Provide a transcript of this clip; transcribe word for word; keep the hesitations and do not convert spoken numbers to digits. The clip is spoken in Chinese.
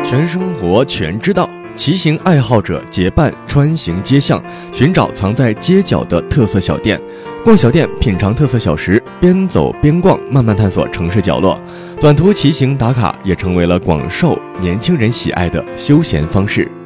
全生活全知道，骑行爱好者结伴穿行街巷，寻找藏在街角的特色小店。逛小店，品尝特色小食，边走边逛，慢慢探索城市角落。短途骑行打卡也成为了广受年轻人喜爱的休闲方式。